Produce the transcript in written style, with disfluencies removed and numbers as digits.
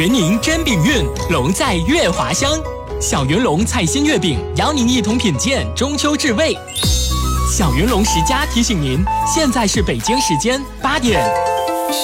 圆您真饼运，龙在月华乡。小云龙菜心月饼邀您一同品鉴中秋至味。小云龙10+提醒您，现在是北京时间8点。